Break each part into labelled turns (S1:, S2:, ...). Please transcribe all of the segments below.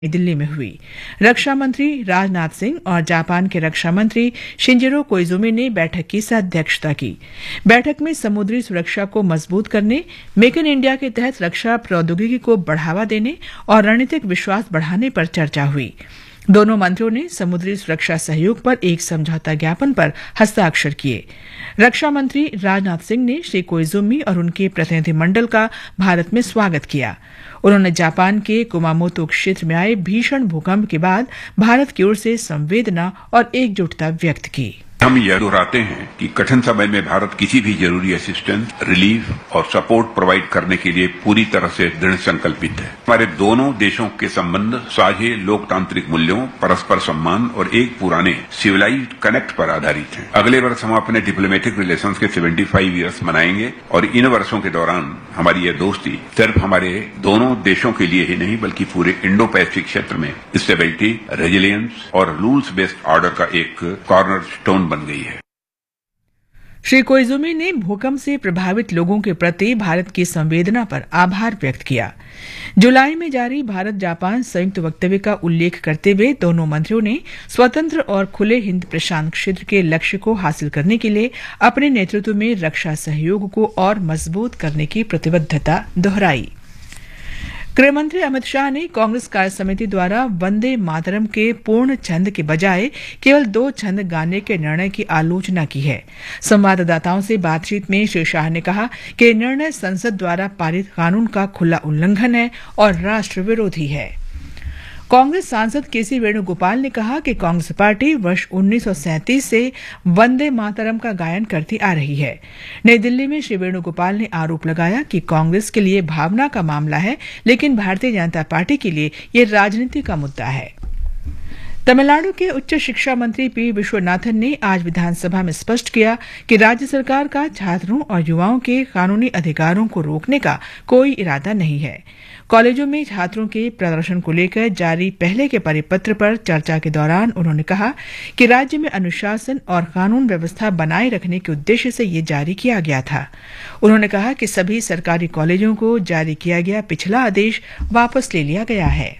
S1: दिल्ली में हुई। रक्षा मंत्री राजनाथ सिंह और जापान के रक्षा मंत्री शिंजिरो कोइजुमी ने बैठक की अध्यक्षता की। बैठक में समुद्री सुरक्षा को मजबूत करने, मेक इन इंडिया के तहत रक्षा प्रौद्योगिकी को बढ़ावा देने और रणनीतिक विश्वास बढ़ाने पर चर्चा हुई। दोनों मंत्रियों ने समुद्री सुरक्षा सहयोग पर एक समझौता ज्ञापन पर हस्ताक्षर किए। रक्षा मंत्री राजनाथ सिंह ने श्री कोइजुमी और उनके प्रतिनिधिमंडल का भारत में स्वागत किया। उन्होंने जापान के कुमामोतो क्षेत्र में आए भीषण भूकंप के बाद भारत की ओर से संवेदना और एकजुटता व्यक्त की।
S2: हम यह दोहराते हैं कि कठिन समय में भारत किसी भी जरूरी असिस्टेंस, रिलीफ और सपोर्ट प्रोवाइड करने के लिए पूरी तरह से दृढ़ संकल्पित है। हमारे दोनों देशों के संबंध साझे लोकतांत्रिक मूल्यों, परस्पर सम्मान और एक पुराने सिविलाइज्ड कनेक्ट पर आधारित हैं। अगले वर्ष हम अपने डिप्लोमेटिक रिलेशंस के 75 ईयर्स मनाएंगे और इन वर्षों के दौरान हमारी यह दोस्ती सिर्फ हमारे दोनों देशों के लिए ही नहीं बल्कि पूरे इंडो पैसिफिक क्षेत्र में स्टेबिलिटी, रेजिलियंस और रूल्स बेस्ड ऑर्डर का एक कॉर्नर स्टोन बन गई है।
S1: श्री कोइजुमी ने भूकंप से प्रभावित लोगों के प्रति भारत की संवेदना पर आभार व्यक्त किया। जुलाई में जारी भारत जापान संयुक्त वक्तव्य का उल्लेख करते हुए दोनों मंत्रियों ने स्वतंत्र और खुले हिंद प्रशांत क्षेत्र के लक्ष्य को हासिल करने के लिए अपने नेतृत्व में रक्षा सहयोग को और मजबूत करने की प्रतिबद्धता दोहराई। गृहमंत्री अमित शाह ने कांग्रेस कार्य समिति द्वारा वंदे मातरम के पूर्ण छंद के बजाय केवल 2 छंद गाने के निर्णय की आलोचना की है। संवाददाताओं से बातचीत में श्री शाह ने कहा कि निर्णय संसद द्वारा पारित कानून का खुला उल्लंघन है और राष्ट्र विरोधी है। कांग्रेस सांसद केसी वेणुगोपाल ने कहा कि कांग्रेस पार्टी वर्ष 1937 से वंदे मातरम का गायन करती आ रही है। नई दिल्ली में श्री वेणुगोपाल ने आरोप लगाया कि कांग्रेस के लिए भावना का मामला है, लेकिन भारतीय जनता पार्टी के लिए ये राजनीति का मुद्दा है। तमिलनाडु के उच्च शिक्षा मंत्री पी विश्वनाथन ने आज विधानसभा में स्पष्ट किया कि राज्य सरकार का छात्रों और युवाओं के कानूनी अधिकारों को रोकने का कोई इरादा नहीं है। कॉलेजों में छात्रों के प्रदर्शन को लेकर जारी पहले के परिपत्र पर चर्चा के दौरान उन्होंने कहा कि राज्य में अनुशासन और कानून व्यवस्था बनाए रखने के उद्देश्य से ये जारी किया गया था। उन्होंने कहा कि सभी सरकारी कॉलेजों को जारी किया गया पिछला आदेश वापस ले लिया गया है।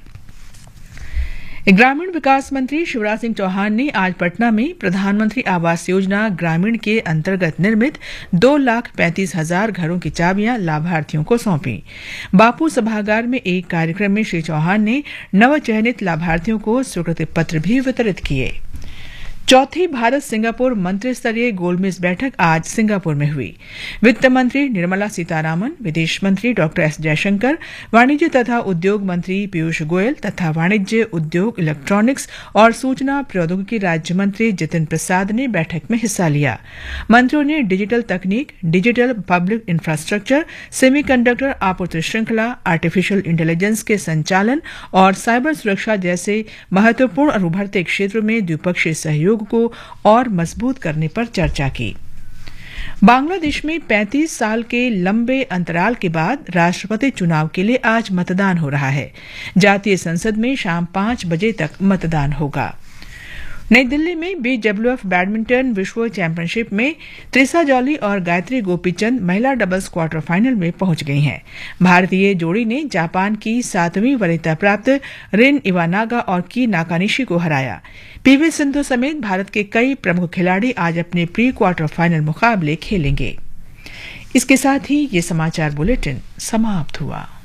S1: ग्रामीण विकास मंत्री शिवराज सिंह चौहान ने आज पटना में प्रधानमंत्री आवास योजना ग्रामीण के अंतर्गत निर्मित 2,35,000 घरों की चाबियां लाभार्थियों को सौंपी। बापू सभागार में एक कार्यक्रम में श्री चौहान ने नवचयनित लाभार्थियों को स्वीकृति पत्र भी वितरित किए। चौथी भारत सिंगापुर मंत्री स्तरीय गोलमेज बैठक आज सिंगापुर में हुई। वित्त मंत्री निर्मला सीतारामन, विदेश मंत्री डॉ एस जयशंकर, वाणिज्य तथा उद्योग मंत्री पीयूष गोयल तथा वाणिज्य, उद्योग, इलेक्ट्रॉनिक्स और सूचना प्रौद्योगिकी राज्य मंत्री जितिन प्रसाद ने बैठक में हिस्सा लिया। मंत्रियों ने डिजिटल तकनीक, डिजिटल पब्लिक इंफ्रास्ट्रक्चर, सेमीकंडक्टर आपूर्ति श्रृंखला, आर्टिफिशियल इंटेलिजेंस के संचालन और साइबर सुरक्षा जैसे महत्वपूर्ण और उभरते क्षेत्रों में द्विपक्षीय सहयोग को और मजबूत करने पर चर्चा की। बांग्लादेश में 35 साल के लंबे अंतराल के बाद राष्ट्रपति चुनाव के लिए आज मतदान हो रहा है। जातीय संसद में शाम 5 बजे तक मतदान होगा। नई दिल्ली में BWF बैडमिंटन विश्व चैंपियनशिप में त्रिसा जॉली और गायत्री गोपीचंद महिला डबल्स क्वार्टर फाइनल में पहुंच गई हैं। भारतीय जोड़ी ने जापान की 7वीं वरीयता प्राप्त रिन इवानागा और की नाकानिशी को हराया। PV सिंधु समेत भारत के कई प्रमुख खिलाड़ी आज अपने प्री क्वार्टर फाइनल मुकाबले खेलेंगे। इसके साथ ही ये समाचार बुलेटिन समाप्त हुआ।